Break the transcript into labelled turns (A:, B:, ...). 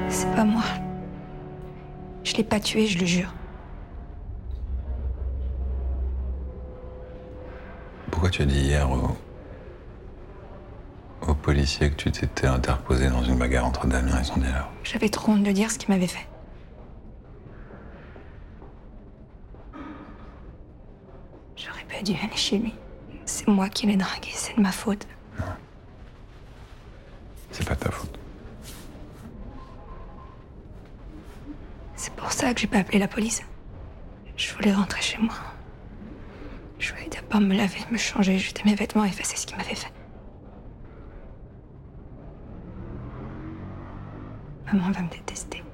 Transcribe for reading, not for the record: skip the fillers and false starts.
A: C'est pas moi. Je l'ai pas tué, je le jure.
B: Pourquoi tu as dit hier aux policiers que tu t'étais interposé dans une bagarre entre Damien et son dealer?
A: J'avais trop honte de dire ce qu'il m'avait fait. J'aurais pas dû aller chez lui. C'est moi qui l'ai dragué, c'est de ma faute.
B: C'est pas ta faute.
A: C'est pour ça que j'ai pas appelé la police. Je voulais rentrer chez moi. Je voulais d'abord me laver, me changer, jeter mes vêtements et effacer ce qu'il m'avait fait. Maman va me détester.